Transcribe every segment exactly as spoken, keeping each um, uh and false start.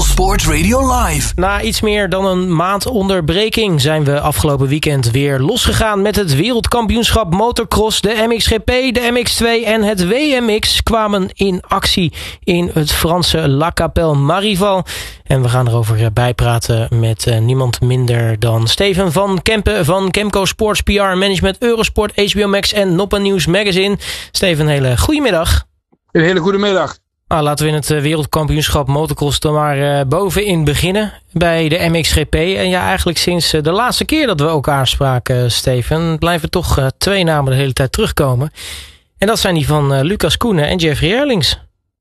Sport Radio Live. Na iets meer dan een maand onderbreking zijn we afgelopen weekend weer losgegaan met het wereldkampioenschap motocross. De M X G P, de M X twee en het W M X kwamen in actie in het Franse La Capelle Marival. En we gaan erover bijpraten met uh, niemand minder dan Steven van Kempen van Kemco Sports P R Management, Eurosport, H B O Max en Noppa News Magazine. Steven, een hele goede middag. Een hele goede middag. Ah, laten we in het uh, wereldkampioenschap motocross dan maar uh, bovenin beginnen bij de M X G P. En ja, eigenlijk sinds uh, de laatste keer dat we elkaar spraken, uh, Steven, blijven toch uh, twee namen de hele tijd terugkomen. En dat zijn die van uh, Lucas Koenen en Jeffrey Herlings.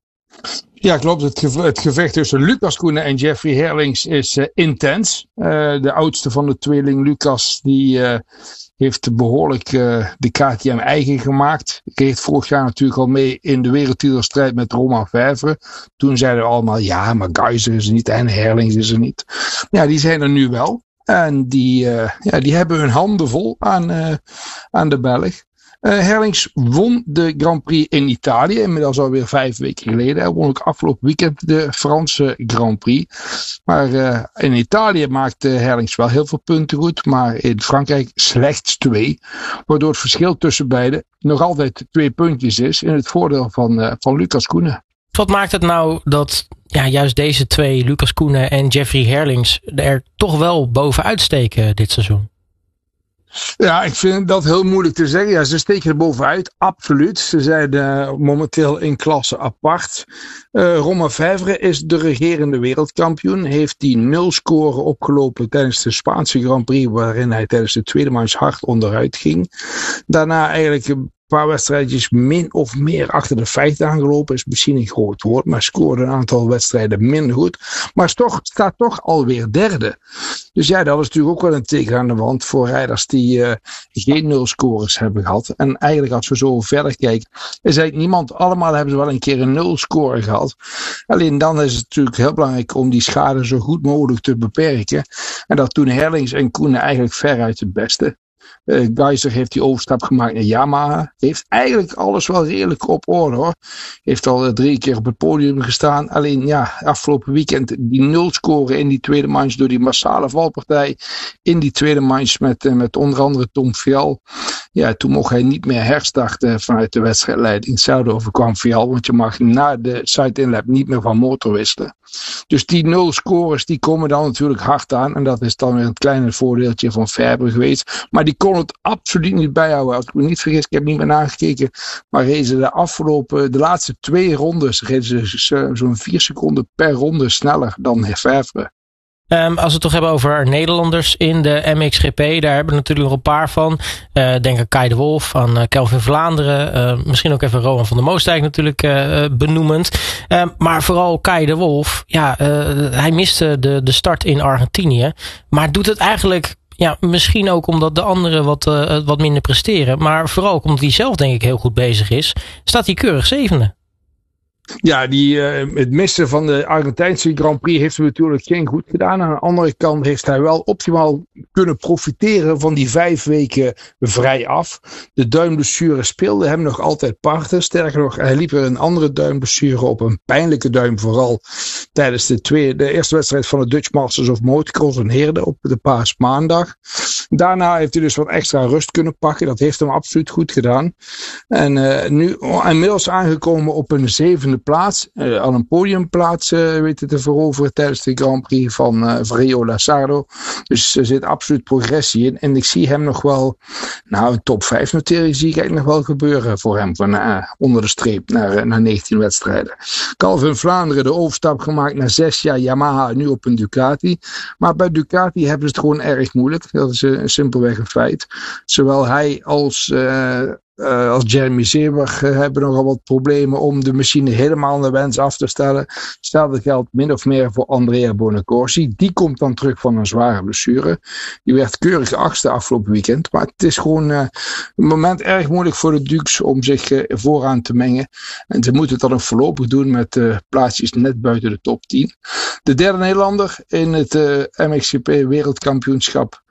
Ja, klopt. Het, geve- het gevecht tussen Lucas Koenen en Jeffrey Herlings is uh, intens. Uh, de oudste van de tweeling, Lucas, die uh, heeft behoorlijk uh, de K T M eigen gemaakt. Kreeg vorig jaar natuurlijk al mee in de wereldtitelstrijd met Romain Vijvre. Toen zeiden we allemaal, ja, maar Geiser is er niet en Herlings is er niet. Ja, die zijn er nu wel. En die, uh, ja, die hebben hun handen vol aan, uh, aan de Belg. Uh, Herlings won de Grand Prix in Italië, inmiddels alweer vijf weken geleden. Hij won ook afgelopen weekend de Franse Grand Prix. Maar uh, in Italië maakte Herlings wel heel veel punten goed, maar in Frankrijk slechts twee. Waardoor het verschil tussen beiden nog altijd twee puntjes is in het voordeel van, uh, van Lucas Koenen. Wat maakt het nou dat ja, juist deze twee, Lucas Koenen en Jeffrey Herlings, er toch wel bovenuit steken dit seizoen? Ja, ik vind dat heel moeilijk te zeggen. Ja, ze steken er bovenuit, absoluut. Ze zijn uh, momenteel in klasse apart. Uh, Romain Vijvre is de regerende wereldkampioen. Heeft die nul score opgelopen tijdens de Spaanse Grand Prix, waarin hij tijdens de tweede manche hard onderuit ging. Daarna eigenlijk een paar wedstrijdjes min of meer achter de feiten aangelopen. Is misschien een groot woord, maar scoorde een aantal wedstrijden minder goed. Maar toch, staat toch alweer derde. Dus ja, dat is natuurlijk ook wel een teken aan de wand voor rijders die uh, geen nul scores hebben gehad. En eigenlijk als we zo verder kijken, is eigenlijk niemand, allemaal hebben ze wel een keer een nul score gehad. Alleen dan is het natuurlijk heel belangrijk om die schade zo goed mogelijk te beperken. En dat toen Herlings en Koenen eigenlijk veruit het beste. Uh, Geiser heeft die overstap gemaakt naar Yamaha. Heeft eigenlijk alles wel redelijk op orde hoor. Heeft al uh, drie keer op het podium gestaan. Alleen ja, afgelopen weekend die nul scoren in die tweede manche door die massale valpartij. In die tweede manche met, uh, met onder andere Tom Vial. Ja, toen mocht hij niet meer herstarten vanuit de wedstrijdleiding. Hetzelfde overkwam Vial, want je mag na de side-inlap niet meer van motor wisselen. Dus die nul scores die komen dan natuurlijk hard aan. En dat is dan weer een kleine voordeeltje van Vijvre geweest. Maar die kon het absoluut niet bijhouden. Als ik me niet vergis, ik heb niet meer nagekeken. Maar reden ze de afgelopen, de laatste twee rondes, reden ze zo'n vier seconden per ronde sneller dan Vijvre. Um, als we het toch hebben over Nederlanders in de M X G P, daar hebben we natuurlijk nog een paar van. Uh, denk aan Kai de Wolf, aan uh, Kelvin Vlaanderen. Uh, misschien ook even Rowan van der Moostijk natuurlijk uh, benoemend. Uh, maar vooral Kai de Wolf, ja, uh, hij miste de, de start in Argentinië. Maar doet het eigenlijk, ja, misschien ook omdat de anderen wat, uh, wat minder presteren. Maar vooral ook omdat hij zelf denk ik heel goed bezig is, staat hij keurig zevende. Ja, die, uh, het missen van de Argentijnse Grand Prix heeft hem natuurlijk geen goed gedaan. Aan de andere kant heeft hij wel optimaal kunnen profiteren van die vijf weken vrij af. De duimblessure speelde hem nog altijd parten. Sterker nog, hij liep er een andere duimblessure op. Een pijnlijke duim vooral tijdens de, tweede, de eerste wedstrijd van de Dutch Masters of Motocross in Heerde op de paasmaandag. Daarna heeft hij dus wat extra rust kunnen pakken. Dat heeft hem absoluut goed gedaan. En uh, nu inmiddels aangekomen op een zevende plaats, uh, al een podiumplaats uh, weten te veroveren tijdens de Grand Prix van uh, Rio Lazzardo. Dus er zit absoluut progressie in. En ik zie hem nog wel, nou een top vijf notering zie ik eigenlijk nog wel gebeuren voor hem van uh, onder de streep naar, uh, naar negentien wedstrijden. Kelvin Vlaanderen de overstap gemaakt naar zes jaar Yamaha, nu op een Ducati. Maar bij Ducati hebben ze het gewoon erg moeilijk. Dat is uh, simpelweg een feit. Zowel hij als uh, Uh, als Jeremy Seeber uh, hebben nogal wat problemen om de machine helemaal naar wens af te stellen. Hetzelfde geldt min of meer voor Andrea Bonacorsi. Die komt dan terug van een zware blessure. Die werd keurig achtste afgelopen weekend. Maar het is gewoon uh, een moment erg moeilijk voor de Dukes om zich uh, vooraan te mengen. En ze moeten het dan ook voorlopig doen met uh, plaatsjes net buiten de top tien. De derde Nederlander in het uh, M X G P wereldkampioenschap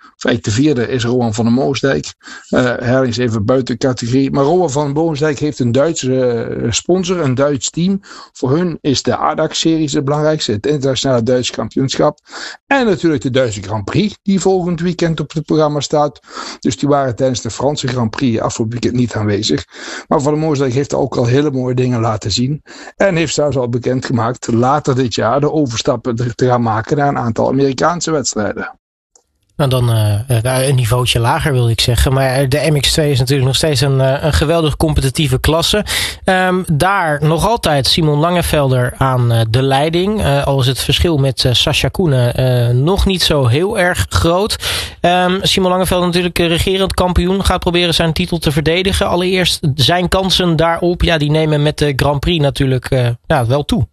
of eigenlijk de vierde, is Rowan van der Moosdijk. Uh, Herling is even buiten categorie. Maar Rowan van der Moosdijk heeft een Duitse uh, sponsor, een Duits team. Voor hun is de A D A C-series het belangrijkste, het internationale Duitse kampioenschap. En natuurlijk de Duitse Grand Prix, die volgend weekend op het programma staat. Dus die waren tijdens de Franse Grand Prix afgelopen weekend niet aanwezig. Maar Van der Moosdijk heeft ook al hele mooie dingen laten zien. En heeft zelfs al bekendgemaakt later dit jaar de overstappen te gaan maken naar een aantal Amerikaanse wedstrijden. Nou, dan uh, een niveautje lager wil ik zeggen. Maar de M X twee is natuurlijk nog steeds een, een geweldig competitieve klasse. Um, daar nog altijd Simon Langevelder aan uh, de leiding. Uh, al is het verschil met uh, Sascha Koenen uh, nog niet zo heel erg groot. Um, Simon Langevelder natuurlijk regerend kampioen. Gaat proberen zijn titel te verdedigen. Allereerst zijn kansen daarop. Ja, die nemen met de Grand Prix natuurlijk uh, ja, wel toe.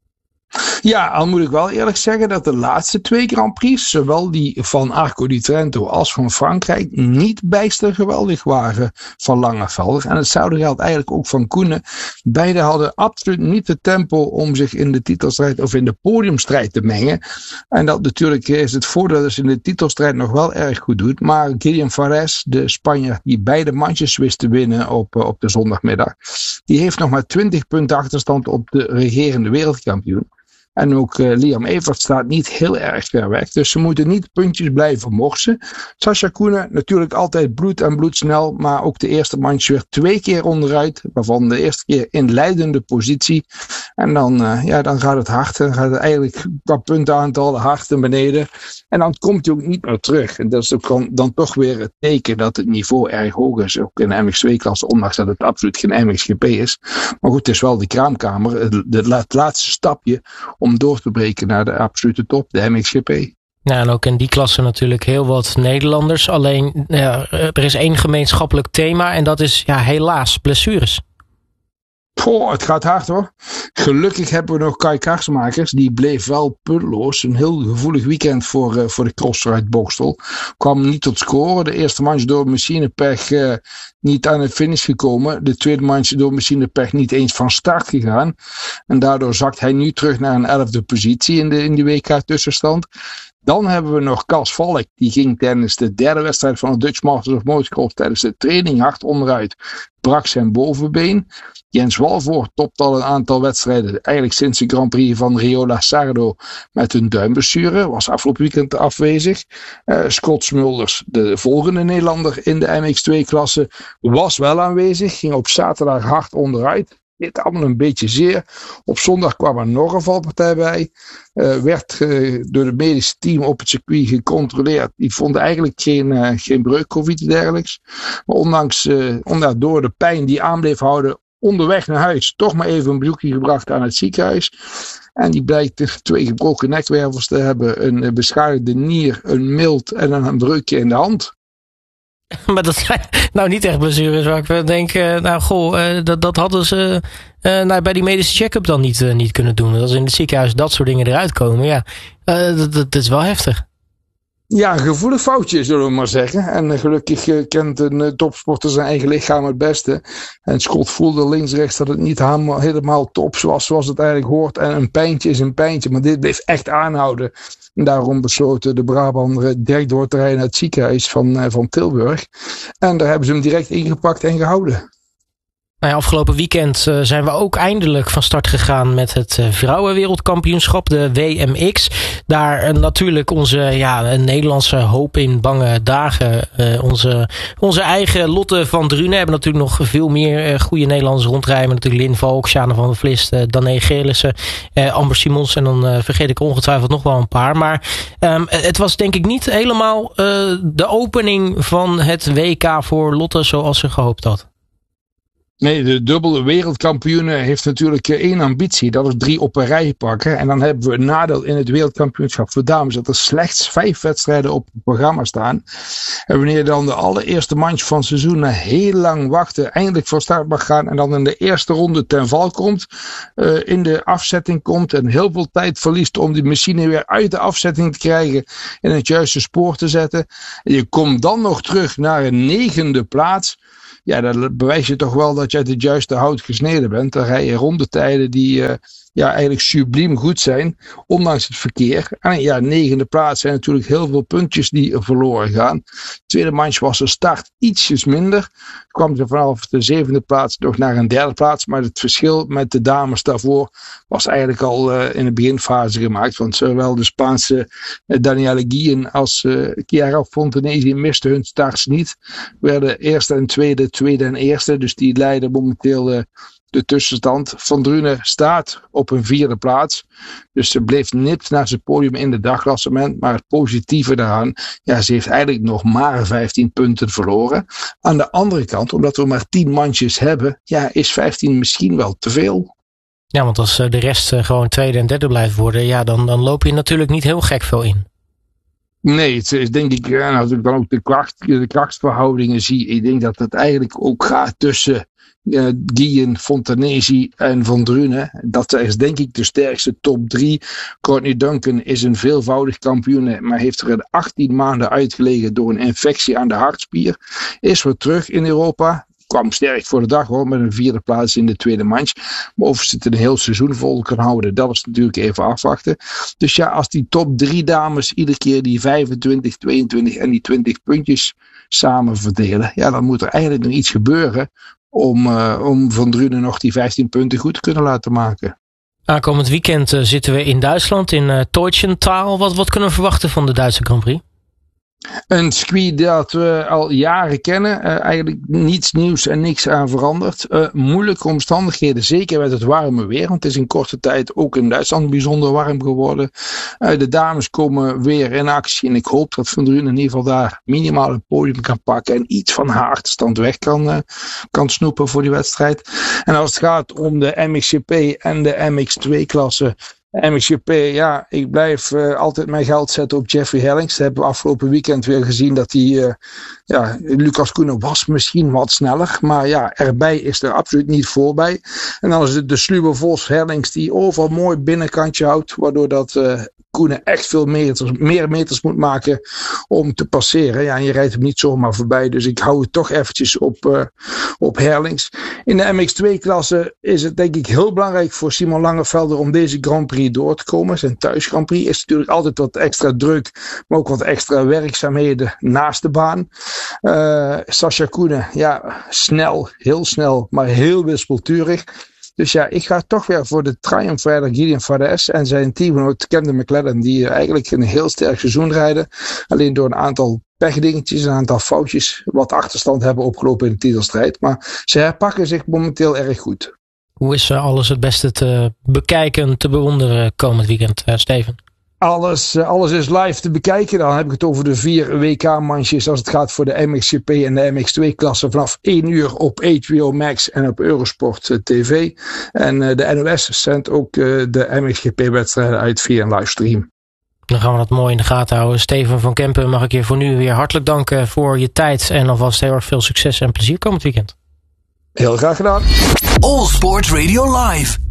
Ja, al moet ik wel eerlijk zeggen dat de laatste twee Grand Prix, zowel die van Arco di Trento als van Frankrijk, niet bijster geweldig waren van Langevelder. En hetzelfde geldt eigenlijk ook van Koenen. Beide hadden absoluut niet het tempo om zich in de titelstrijd of in de podiumstrijd te mengen. En dat natuurlijk is het voordeel dat ze in de titelstrijd nog wel erg goed doet. Maar Guillem Fares, de Spanjaard die beide mandjes wist te winnen op, op de zondagmiddag, die heeft nog maar twintig punten achterstand op de regerende wereldkampioen. En ook uh, Liam Evert staat niet heel erg ver weg. Dus ze moeten niet puntjes blijven morsen. Sascha Koenen natuurlijk altijd bloed en bloedsnel. Maar ook de eerste mandje weer twee keer onderuit. Waarvan de eerste keer in leidende positie. En dan, uh, ja, dan gaat het hard. Dan gaat het eigenlijk qua puntenaantal hard naar beneden. En dan komt hij ook niet meer terug. En dat is ook dan toch weer het teken dat het niveau erg hoog is. Ook in de M X twee klasse. Ondanks dat het absoluut geen M X G P is. Maar goed, het is wel de kraamkamer. Het, het laatste stapje om door te breken naar de absolute top, de M X G P. Ja, en ook in die klasse natuurlijk heel wat Nederlanders. Alleen, ja, er is één gemeenschappelijk thema en dat is ja, helaas blessures. Goh, het gaat hard hoor. Gelukkig hebben we nog Kai Karsmakers. Die bleef wel puntloos. Een heel gevoelig weekend voor, uh, voor de crosser uit Bokstel. Kwam niet tot scoren. De eerste manche door machinepech uh, niet aan de finish gekomen. De tweede manche door machinepech niet eens van start gegaan. En daardoor zakt hij nu terug naar een elfde positie in de, in de W K tussenstand. Dan hebben we nog Cas Valk. Die ging tijdens de derde wedstrijd van de Dutch Masters of Motocross tijdens de training hard onderuit. Brak zijn bovenbeen. Jens Walvoort topt al een aantal wedstrijden. Eigenlijk sinds de Grand Prix van Riola Sardo met een duimblessure. Was afgelopen weekend afwezig. Uh, Scott Smulders, de volgende Nederlander in de M X twee klasse, was wel aanwezig. Ging op zaterdag hard onderuit. Dit allemaal een beetje zeer. Op zondag kwam er nog een valpartij bij. Uh, werd uh, door het medische team op het circuit gecontroleerd. Die vonden eigenlijk geen, uh, geen breuk of iets dergelijks. Maar ondanks, uh, ondanks door de pijn die aan bleef houden, onderweg naar huis toch maar even een bezoekje gebracht aan het ziekenhuis. En die blijkt twee gebroken nekwervels te hebben, een beschadigde nier, een milt en een breukje in de hand. Maar dat zijn nou niet echt blessures waar ik denk, uh, nou goh, uh, dat, dat hadden ze uh, nou, bij die medische check-up dan niet, uh, niet kunnen doen. Als in het ziekenhuis dat soort dingen eruit komen, ja, uh, dat, dat, dat is wel heftig. Ja, een gevoelig foutje, zullen we maar zeggen. En uh, gelukkig uh, kent een uh, topsporter zijn eigen lichaam het beste. En Scott voelde links-rechts dat het niet helemaal, helemaal top was zoals het eigenlijk hoort. En een pijntje is een pijntje, maar dit bleef echt aanhouden. En daarom besloten de Brabander direct door te rijden naar het ziekenhuis van, uh, van Tilburg. En daar hebben ze hem direct ingepakt en gehouden. Nou ja, afgelopen weekend uh, zijn we ook eindelijk van start gegaan met het uh, vrouwenwereldkampioenschap, de W M X. Daar uh, natuurlijk onze ja, Nederlandse hoop in bange dagen. Uh, onze, onze eigen Lotte van Drunen hebben natuurlijk nog veel meer uh, goede Nederlanders rondrijden. Natuurlijk Lin Valk, Sjane van der Vlist, uh, Dané Geerlissen, uh, Amber Simons en dan uh, vergeet ik ongetwijfeld nog wel een paar. Maar um, het was denk ik niet helemaal uh, de opening van het W K voor Lotte zoals ze gehoopt had. Nee, de dubbele wereldkampioen heeft natuurlijk één ambitie. Dat is drie op een rij pakken. En dan hebben we een nadeel in het wereldkampioenschap voor dames. Dat er slechts vijf wedstrijden op het programma staan. En wanneer dan de allereerste manche van het seizoen na heel lang wachten eindelijk van start mag gaan. En dan in de eerste ronde ten val komt. Uh, in de afzetting komt. En heel veel tijd verliest om die machine weer uit de afzetting te krijgen. In het juiste spoor te zetten. En je komt dan nog terug naar een negende plaats. Ja, dan bewijs je toch wel dat je uit het juiste hout gesneden bent. Dan rij je rondetijden die, uh, ja, eigenlijk subliem goed zijn, ondanks het verkeer. En ja, negende plaats zijn natuurlijk heel veel puntjes die verloren gaan. Tweede manche was de start ietsjes minder. Kwam ze vanaf de zevende plaats nog naar een derde plaats, maar het verschil met de dames daarvoor was eigenlijk al uh, in de beginfase gemaakt, want zowel de Spaanse uh, Danielle Guillen als uh, Chiara Fontanesi misten hun starts niet. Werden eerste en tweede, tweede en eerste, dus die leiden momenteel uh, de tussenstand. Van Drunen staat op een vierde plaats. Dus ze bleef nipt naar zijn podium in de dagklassement. Maar het positieve daaraan, ja, ze heeft eigenlijk nog maar vijftien punten verloren. Aan de andere kant, omdat we maar tien mandjes hebben, ja, is vijftien misschien wel te veel. Ja, want als de rest gewoon tweede en derde blijft worden, ja, dan, dan loop je natuurlijk niet heel gek veel in. Nee, het is denk ik, en als ik dan ook de, kracht, de krachtsverhoudingen zie, ik denk dat het eigenlijk ook gaat tussen Uh, Guillen, Fontanesi en Van Drunen. Dat is denk ik de sterkste top drie. Courtney Duncan is een veelvoudig kampioen, maar heeft er achttien maanden uitgelegen door een infectie aan de hartspier. Is weer terug in Europa. Kwam sterk voor de dag hoor, met een vierde plaats in de tweede manche. Maar of ze het een heel seizoen vol kan houden, dat is natuurlijk even afwachten. Dus ja, als die top drie dames iedere keer die vijfentwintig, tweeëntwintig en die twintig puntjes samen verdelen, ja, dan moet er eigenlijk nog iets gebeuren om, uh, om Van Drunen nog die vijftien punten goed te kunnen laten maken. Aankomend weekend uh, zitten we in Duitsland, in uh, Teutschenthal. Wat, wat kunnen we verwachten van de Duitse Grand Prix? Een circuit dat we al jaren kennen. Uh, eigenlijk niets nieuws en niks aan veranderd. Uh, moeilijke omstandigheden, zeker met het warme weer. Want het is in korte tijd ook in Duitsland bijzonder warm geworden. Uh, de dames komen weer in actie. En ik hoop dat Van Drunen in ieder geval daar minimaal een podium kan pakken. En iets van haar achterstand weg kan, uh, kan snoepen voor die wedstrijd. En als het gaat om de M X G P en de M X twee klasse. M X G P, ja, ik blijf uh, altijd mijn geld zetten op Jeffrey Herlings. Dat hebben we afgelopen weekend weer gezien dat hij, uh, ja, Lucas Koenen was misschien wat sneller. Maar ja, erbij is er absoluut niet voorbij. En dan is het de sluwe Vos Herlings die overal mooi binnenkantje houdt. Waardoor dat uh, Koenen echt veel meters, meer meters moet maken om te passeren. Ja, en je rijdt hem niet zomaar voorbij. Dus ik hou het toch eventjes op, uh, op Herlings. In de M X twee klasse is het denk ik heel belangrijk voor Simon Langevelder om deze Grand Prix door te komen. Zijn thuis Grand Prix is natuurlijk altijd wat extra druk, maar ook wat extra werkzaamheden naast de baan. Uh, Sascha Koenen, ja, snel, heel snel, maar heel wispelturig. Dus ja, ik ga toch weer voor de triumfrijder Gideon Fadez en zijn teamgenoot Camden McLaren, die eigenlijk een heel sterk seizoen rijden. Alleen door een aantal pechdingetjes, een aantal foutjes, wat achterstand hebben opgelopen in de titelstrijd. Maar ze herpakken zich momenteel erg goed. Hoe is alles het beste te bekijken, te bewonderen komend weekend, uh, Steven? Alles, alles is live te bekijken. Dan heb ik het over de vier W K-manches als het gaat voor de M X G P en de M X twee klasse vanaf één uur op H B O Max en op Eurosport T V. En uh, de N O S zendt ook uh, de M X G P-wedstrijden uit via een livestream. Dan gaan we dat mooi in de gaten houden. Steven van Kempen, mag ik je voor nu weer hartelijk danken voor je tijd en alvast heel erg veel succes en plezier komend weekend. Heel graag gedaan. All Sports Radio Live.